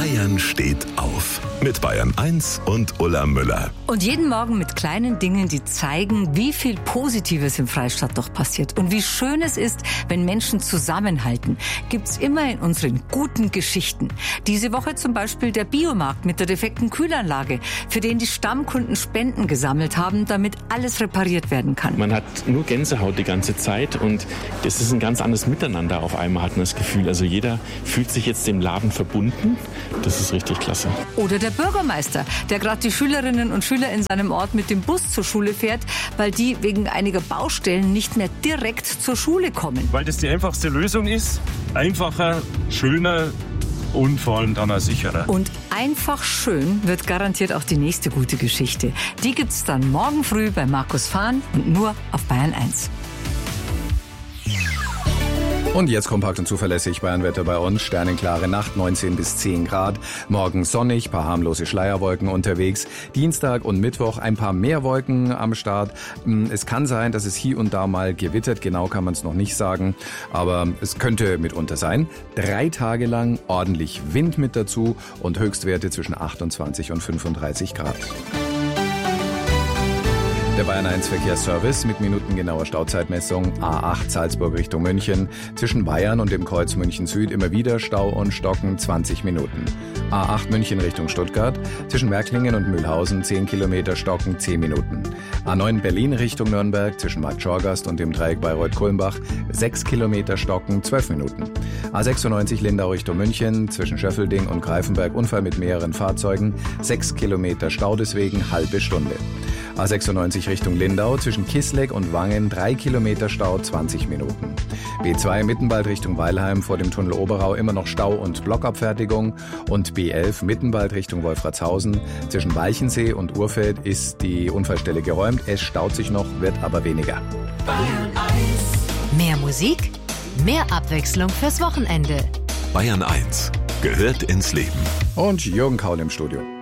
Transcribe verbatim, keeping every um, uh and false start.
Bayern steht auf. Mit Bayern eins und Ulla Müller. Und jeden Morgen mit kleinen Dingen, die zeigen, wie viel Positives im Freistaat doch passiert. Und wie schön es ist, wenn Menschen zusammenhalten. Gibt's immer in unseren guten Geschichten. Diese Woche zum Beispiel der Biomarkt mit der defekten Kühlanlage, für den die Stammkunden Spenden gesammelt haben, damit alles repariert werden kann. Man hat nur Gänsehaut die ganze Zeit und das ist ein ganz anderes Miteinander auf einmal, hat man das Gefühl. Also jeder fühlt sich jetzt dem Laden verbunden. Das ist richtig klasse. Oder der Bürgermeister, der gerade die Schülerinnen und Schüler in seinem Ort mit dem Bus zur Schule fährt, weil die wegen einiger Baustellen nicht mehr direkt zur Schule kommen. Weil das die einfachste Lösung ist. Einfacher, schöner und vor allem dann auch sicherer. Und einfach schön wird garantiert auch die nächste gute Geschichte. Die gibt's dann morgen früh bei Markus Fahn und nur auf Bayern eins. Und jetzt kompakt und zuverlässig Bayernwetter bei uns. Sternenklare Nacht, neunzehn bis zehn Grad. Morgen sonnig, paar harmlose Schleierwolken unterwegs. Dienstag und Mittwoch ein paar mehr Wolken am Start. Es kann sein, dass es hier und da mal gewittert. Genau kann man es noch nicht sagen. Aber es könnte mitunter sein. Drei Tage lang ordentlich Wind mit dazu und Höchstwerte zwischen achtundzwanzig und fünfunddreißig Grad. Der Bayern eins Verkehrsservice mit minutengenauer Stauzeitmessung. A acht Salzburg Richtung München. Zwischen Bayern und dem Kreuz München Süd immer wieder Stau und Stocken zwanzig Minuten. A acht München Richtung Stuttgart. Zwischen Märklingen und Mühlhausen zehn Kilometer Stocken zehn Minuten. A neun Berlin Richtung Nürnberg. Zwischen Markt Schorgast und dem Dreieck Bayreuth-Kulmbach sechs Kilometer Stocken zwölf Minuten. A sechsundneunzig Lindau Richtung München. Zwischen Schöffelding und Greifenberg Unfall mit mehreren Fahrzeugen. sechs Kilometer Stau deswegen halbe Stunde. A sechsundneunzig Richtung Lindau, zwischen Kisleck und Wangen drei Kilometer Stau, zwanzig Minuten. B zwei Mittenwald Richtung Weilheim, vor dem Tunnel Oberau immer noch Stau und Blockabfertigung. Und B elf Mittenwald Richtung Wolfratshausen, zwischen Walchensee und Urfeld ist die Unfallstelle geräumt. Es staut sich noch, wird aber weniger. Bayern eins. Mehr Musik, mehr Abwechslung fürs Wochenende. Bayern eins gehört ins Leben. Und Jürgen Kaul im Studio.